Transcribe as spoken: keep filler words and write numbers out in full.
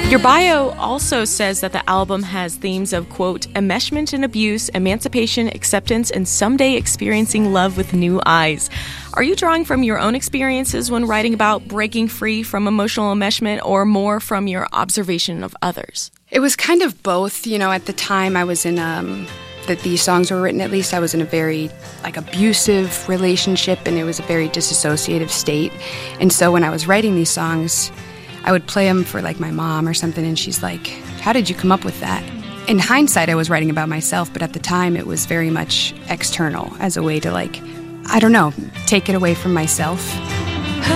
Your bio also says that the album has themes of, quote, enmeshment and abuse, emancipation, acceptance, and someday experiencing love with new eyes. Are you drawing from your own experiences when writing about breaking free from emotional enmeshment, or more from your observation of others? It was kind of both. You know, at the time I was in, um, that these songs were written, at least I was in a very, like, abusive relationship, and it was a very disassociative state. And so when I was writing these songs, I would play them for, like, my mom or something, and she's like, how did you come up with that? In hindsight, I was writing about myself, but at the time it was very much external as a way to, like, I don't know, take it away from myself.